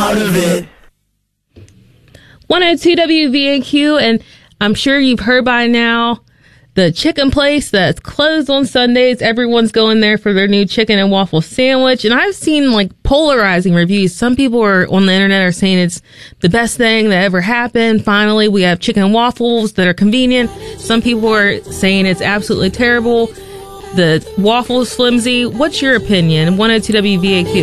out of it. 102 WVAQ, and I'm sure you've heard by now, the chicken place that's closed on Sundays, everyone's going there for their new chicken and waffle sandwich. And I've seen like polarizing reviews. Some people are on the internet are saying it's the best thing that ever happened. Finally, we have chicken and waffles that are convenient. Some people are saying it's absolutely terrible. The waffle is flimsy. What's your opinion? 102 WVAQ.